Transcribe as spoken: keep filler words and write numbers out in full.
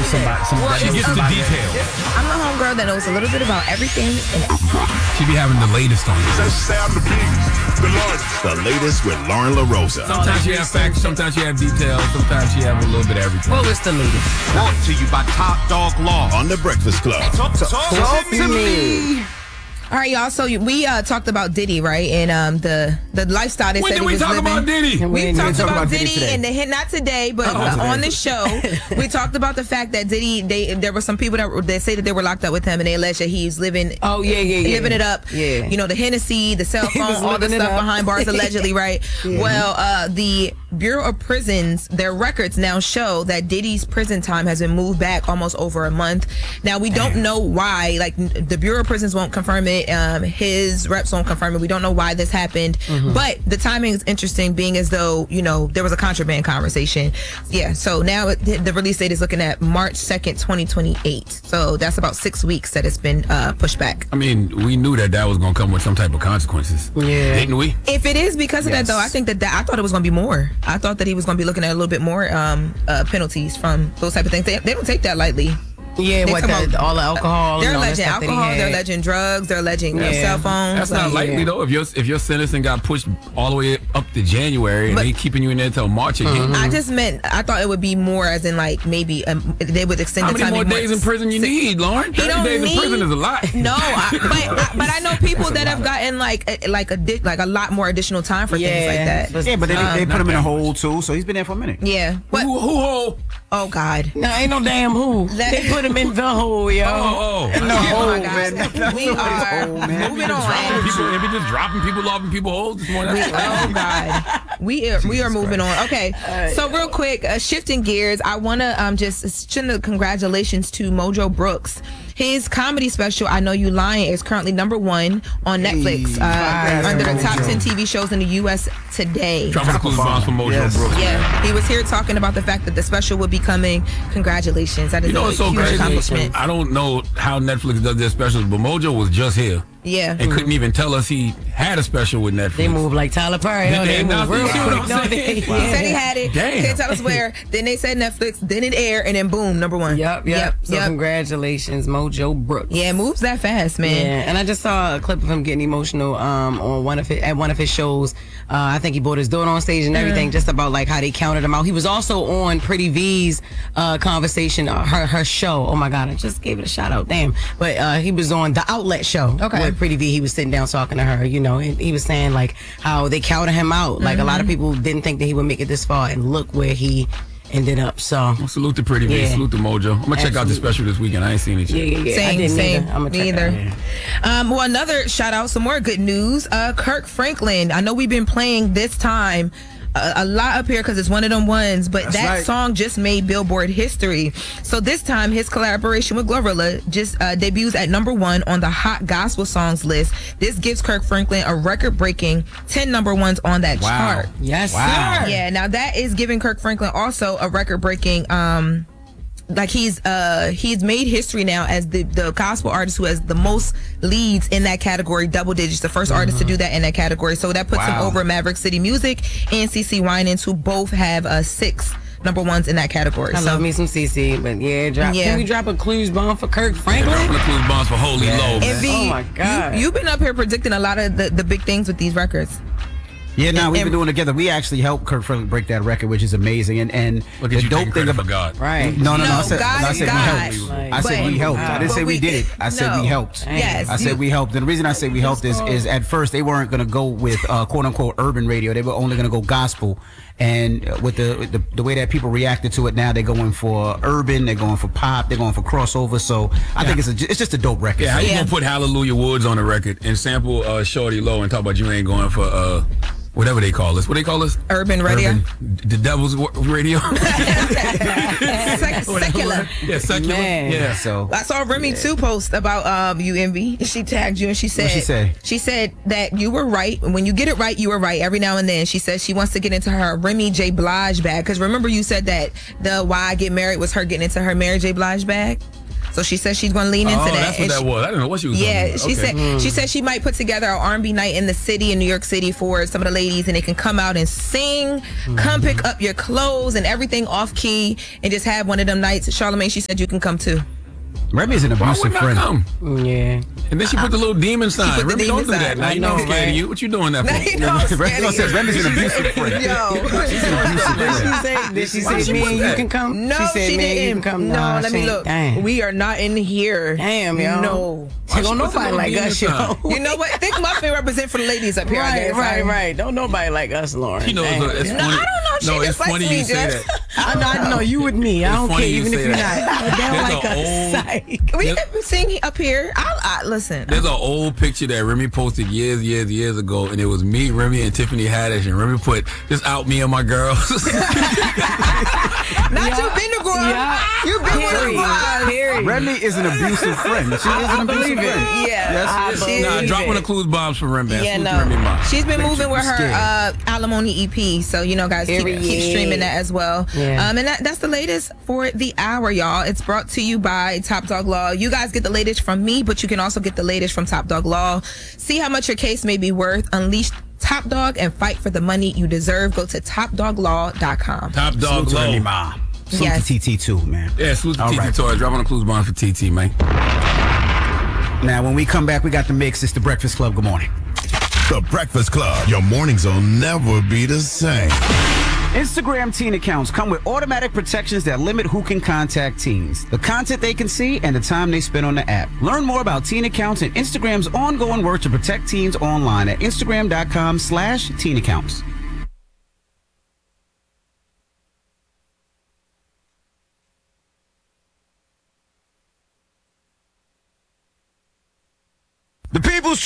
somebody. somebody Well, she gets the details. I'm a homegirl that knows a little bit about everything and everybody. She be having the latest on you. The latest with Lauren LaRosa. Sometimes she have facts, sometimes she have details, sometimes she have a little bit of everything. Well, it's the latest. Brought to you by Top Dog Law on The Breakfast Club. Talk, talk, talk to me. All right, y'all. So we uh, talked about Diddy, right? And um, the the lifestyle they When said did he we was talk living. about Diddy? We, We talked talk about, about Diddy Diddy, today. and the hit not today, but Oh, uh, today. on this show, we talked about the fact that Diddy. They there were some people that, that say that they were locked up with him, and they alleged that he's living. Oh, yeah, yeah, yeah. living it up. Yeah. You know, the Hennessy, the cell He phone, was all the living it stuff up. behind bars, allegedly, right? Well, uh, the Bureau of Prisons, their records now show that Diddy's prison time has been moved back almost over a month. Now we don't know why. Like the Bureau of Prisons won't confirm it. Um, his reps won't confirm it. We don't know why this happened. Mm-hmm. But the timing is interesting, being as though you know there was a contraband conversation. Yeah. So now it, the release date is looking at March second, twenty twenty-eight. So that's about six weeks that it's been uh, pushed back. I mean, we knew that that was going to come with some type of consequences. Yeah. Didn't we? If it is because of Yes. that, though, I think that, that I thought it was going to be more. I thought that he was going to be looking at a little bit more um, uh, penalties from those type of things. They, they don't take that lightly. Yeah, They what come the, out- all the alcohol. They're and all that alleging stuff that he alcohol. had. They're alleging drugs. They're alleging uh, Yeah. cell phones. That's not like- likely, though. If your if your sentencing got pushed all the way up to January and But- they keeping you in there till March again, I just meant I thought it would be more, as in like maybe um, they would extend how the many time. more days in prison you need, Lauren? He thirty don't days need- in prison is a lot. No, I, but but I know people that have gotten like a, like a di- like a lot more additional time for things like that. but- Yeah, but they, they Um, put him in a that hole too, so he's been there for a minute. Yeah. What? Who, who, who? Oh God. No, ain't no damn who. That- They put him in the hole, yo. Oh, oh. No, Yeah, hole, my gosh. man. We are hole, man. moving dropping on. people, if you just dropping people off in people holes this morning, that's Oh God, we are we are moving on. Okay, so real quick, uh, shifting gears, I want to um just send a congratulations to Mojo Brooks. His comedy special, I Know You Lying, is currently number one on Netflix uh, Hey, under the top Mojo. ten T V shows in the U S today. tropical response from Mojo Yes. Brooks. Yeah, he was here talking about the fact that the special would be coming. Congratulations, that is You know a what's so huge crazy? accomplishment. I don't know how Netflix does their specials, but Mojo was just here Yeah, and couldn't even tell us he had a special with Netflix. They move like Tyler Perry. They- No, they they- move now, real you see what quick. I'm No, saying? they- he said he yeah. had it. Damn. Can't tell us where. Then they said Netflix. Then it aired, and then boom, number one. Yep, yep. yep. So yep. congratulations, Mojo Brooks. Yeah, it moves that fast, man. Yeah, and I just saw a clip of him getting emotional um, on one of his, at one of his shows. Uh, I think he brought his daughter on stage and everything, just about like how they counted him out. He was also on Pretty V's uh, conversation, uh, her her show. Oh my God, I just gave it a shout out, damn. But uh, he was on the Outlet show Okay. with Pretty V. He was sitting down talking to her, you know, and he was saying like how they counted him out. Like a lot of people didn't think that he would make it this far, and look where he ended up. So Well, salute to Pretty V, Yeah. salute to Mojo. I'm gonna check out the Absolutely. special this weekend. I ain't seen it yet. yeah, yeah, yeah. I Same, didn't same. either. I'm gonna Me check it either. out. Um, well, another shout out, some more good news. Uh, Kirk Franklin. I know we've been playing this time a, a lot up here because it's one of them ones, but That's that right. song just made Billboard history. So this time, his collaboration with Glorilla just uh, debuts at number one on the Hot Gospel Songs list. This gives Kirk Franklin a record-breaking ten number ones on that Wow. chart. Yes, Wow. sir. Yeah, now that is giving Kirk Franklin also a record-breaking. Um, like he's uh he's made history now as the the gospel artist who has the most leads in that category, double digits. The first artist to do that in that category. So that puts him Wow. over Maverick City Music and C C Winans, who both have uh six number ones in that category. I so love me some C C, but yeah, drop. Yeah. Can we drop a clues bomb for Kirk Franklin? Dropping the clues bonds for Holy Low, And man. V, Oh my God. you, you've been up here predicting a lot of the, the big things with these records. Yeah, no, And- we've been and- doing it together. We actually helped Kirk Franklin break that record, which is amazing. And and Look the at you dope taking thing credit for about God. Right. No, no, no. No, I said, God I is said we God. helped. I said But- we helped. I didn't but say we, we- did it. I said no. we helped. Yes, I said you- we helped. And the reason I say we helped is, is at first they weren't going to go with uh, quote unquote urban radio. They were only going to go gospel. And uh, with the, with the the way that people reacted to it now, they're going for urban, they're going for pop, they're going for crossover. So I think it's a, it's just a dope record. Yeah, how you Yeah. gonna put Hallelujah Woods on the record and sample uh, Shorty Low and talk about you ain't going for uh, whatever they call us? What they call us? Urban radio. Urban, the Devil's wa- Radio. Sec- secular. Yeah, secular. Man. Yeah. So I saw Remy too post about um you Envy. She tagged you and she said What'd she say? she said that you were right. When you get it right, you were right every now and then. She says she wants to get into her Remy J. Blige bag. Because remember you said that the Why I Get Married was her getting into her Mary J. Blige bag? So she says she's going to lean into oh, that. that's what And that she- was. I didn't know what she was Yeah, talking she about. said Okay. she said she might put together an R and B night in the city in New York City for some of the ladies, and they can come out and sing, come pick up your clothes and everything off key, and just have one of them nights. Charlamagne, she said you can come too. Remy's an Why abusive wouldn't I friend. come? Yeah. And then she put the little demon sign. put the Remy, don't do demon that. sign. Now I you know I'm know, scared of right? you. What you doing that Now for? you know I'm scared Remy of said you. Remy's an abusive friend. Yo. Did she say, did she Why say she me put and you that? can come? No, she said she me and you didn't. can come. No, Nah, let she me ain't- look. Damn. We are not in here. Damn, yo. No. She don't she put the nobody little like demon us, yo. sign? You know what? Think Muffin represent for the ladies up here. I Right, guess. right, I- right. Don't nobody like us, Lauren. You know, Damn. it's, it's No, funny. I don't know. She No, it's dislikes funny me, you say Jess. that. I know, I know you with me. I It's don't funny care, you even if say you're that. not. They don't There's like an us. old- Psych. We Yep. can sing up here. I, I listen. There's an old picture that Remy posted years, years, years ago, and it was me, Remy, and Tiffany Haddish, and Remy put just out me and my girls. Not Yeah. you been to girl. Yeah. You been with Period. the Period. Remy is an abusive friend. She is an abusive believe it. friend. Yeah. Yes, I yes. believe nah, it. drop one of Clues bombs for Remy. Yeah, Salute no. Remy Ma. She's been Make moving you with her scared. uh, alimony E P, so you know, guys, keep, Period. keep streaming that as well. Yeah. Um, and that, that's the latest for the hour, y'all. It's brought to you by Top Dog Law. You guys get the latest from me, but you can also get the latest from Top Dog Law. See how much your case may be worth. Unleash Top Dog and fight for the money you deserve. Go to top dog law dot com. Top Salute dog to low. Remy Ma. Salute Yes. to T T too, man. Yeah, salute to All T T right. Toys. Drop one of Clues bombs for T T, man. Now, when we come back, we got the mix. It's the Breakfast Club. Good morning. The Breakfast Club. Your mornings will never be the same. Instagram teen accounts come with automatic protections that limit who can contact teens, the content they can see, and the time they spend on the app. Learn more about teen accounts and Instagram's ongoing work to protect teens online at instagram dot com slash teen accounts.